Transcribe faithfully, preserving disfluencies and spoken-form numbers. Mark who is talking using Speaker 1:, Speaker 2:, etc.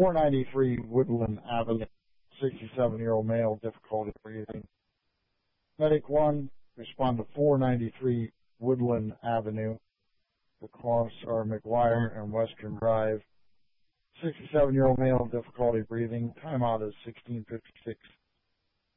Speaker 1: four ninety-three Woodland Avenue, sixty-seven-year-old male, difficulty breathing. Medic one, respond to four ninety-three Woodland Avenue. The costs are McGuire and Western Drive. sixty-seven-year-old male, difficulty breathing. Timeout is sixteen fifty-six.